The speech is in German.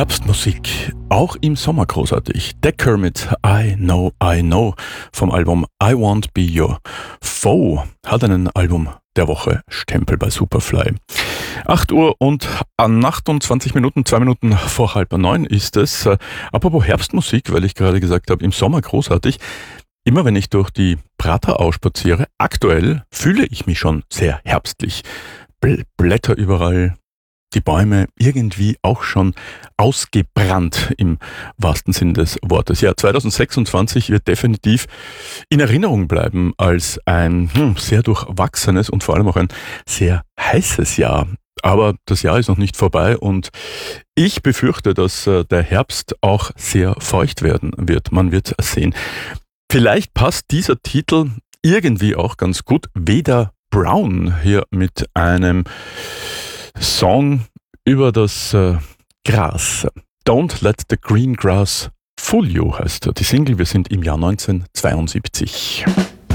Herbstmusik, auch im Sommer großartig. Decker mit I Know vom Album I Won't Be Your Foe hat einen Album der Woche Stempel bei Superfly. 8 Uhr und 28 Minuten, 2 Minuten vor 8:30 ist es. Apropos Herbstmusik, weil ich gerade gesagt habe, im Sommer großartig. Immer wenn ich durch die Praterau spaziere, aktuell fühle ich mich schon sehr herbstlich. Blätter überall, die Bäume irgendwie auch schon ausgebrannt im wahrsten Sinn des Wortes. Ja, 2026 wird definitiv in Erinnerung bleiben als ein sehr durchwachsenes und vor allem auch ein sehr heißes Jahr. Aber das Jahr ist noch nicht vorbei und ich befürchte, dass der Herbst auch sehr feucht werden wird. Man wird sehen. Vielleicht passt dieser Titel irgendwie auch ganz gut. Weder Brown hier mit einem Song über das Gras. Don't Let the Green Grass Fool You heißt die Single. Wir sind im Jahr 1972.